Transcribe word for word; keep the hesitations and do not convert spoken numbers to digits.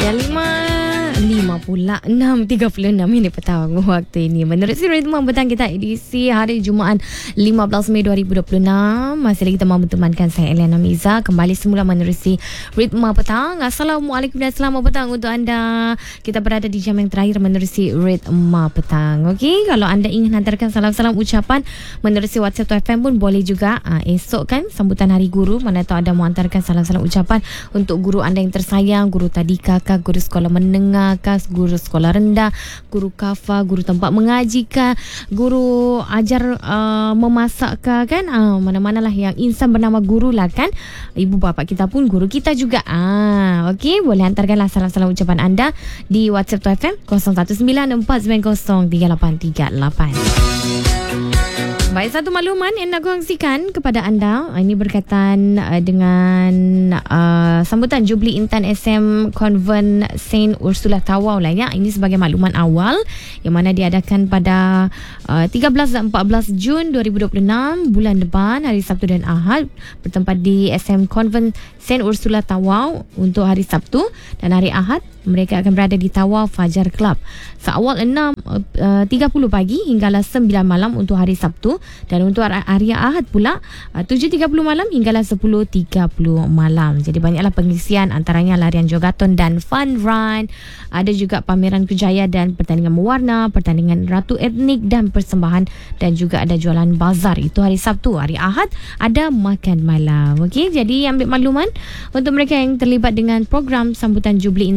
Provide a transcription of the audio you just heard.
Jam lima lima pula enam tiga puluh enam minit petang waktu ini. Menerusi ritme petang kita edisi hari Jumaat lima belas Mei dua ribu dua puluh enam. Masih lagi teman bertemankan saya Eliana Miza kembali semula menerusi ritme petang. Assalamualaikum dan selamat petang untuk anda. Kita berada di jam yang terakhir menerusi ritme petang. Okey, kalau anda ingin hantarkan salam-salam ucapan menerusi WhatsApp F M pun boleh juga. Ha, esok kan sambutan Hari Guru, mana tahu anda mau hantarkan salam-salam ucapan untuk guru anda yang tersayang, guru tadika kah, guru sekolah menengah kah, guru sekolah rendah, guru kafa, guru tempat mengaji kah, guru ajar uh, memasak kah, kan, uh, mana-manalah yang insan bernama guru lah kan. Ibu bapa kita pun guru kita juga. Ah, okey, boleh hantarkanlah salam-salam ucapan anda di WhatsApp F M kosong satu sembilan empat sembilan kosong tiga lapan tiga lapan. Baik, satu makluman yang nak kongsikan kepada anda. Ini berkaitan uh, dengan uh, sambutan Jubli Intan S M Convent Saint Ursula Tawau lah ya. Ini sebagai makluman awal yang mana diadakan pada uh, tiga belas dan empat belas Jun dua ribu dua puluh enam bulan depan, hari Sabtu dan Ahad, bertempat di S M Convent Saint Ursula Tawau untuk hari Sabtu, dan hari Ahad mereka akan berada di Tawau Fajar Club seawal enam tiga puluh pagi hinggalah sembilan malam untuk hari Sabtu, dan untuk hari Ahad pula tujuh tiga puluh malam hinggalah sepuluh tiga puluh malam. Jadi banyaklah pengisian, antaranya larian jogaton dan fun run. Ada juga pameran kejaya dan pertandingan mewarna, pertandingan ratu etnik dan persembahan, dan juga ada jualan bazar. Itu hari Sabtu. Hari Ahad ada makan malam. Okey, jadi ambil makluman untuk mereka yang terlibat dengan program sambutan Jubli